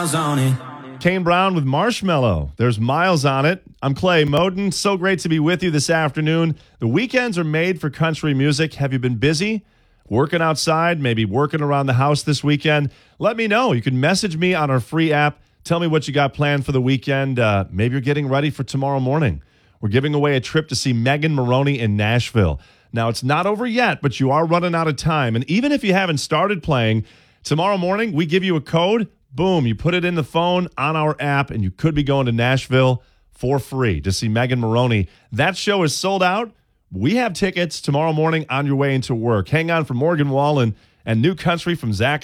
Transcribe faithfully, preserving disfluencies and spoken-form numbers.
miles on it. Kane Brown with Marshmallow. There's miles on it. I'm Clay Moden. So great to be with you this afternoon. The weekends are made for country music. Have you been busy? Working outside? Maybe working around the house this weekend? Let me know. You can message me on our free app. Tell me what you got planned for the weekend. Uh, maybe you're getting ready for tomorrow morning. We're giving away a trip to see Megan Moroney in Nashville. Now, it's not over yet, but you are running out of time. And even if you haven't started playing, tomorrow morning we give you a code. Boom, you put it in the phone on our app, and you could be going to Nashville for free to see Megan Moroney. That show is sold out. We have tickets tomorrow morning on your way into work. Hang on for Morgan Wallen and new country from Zach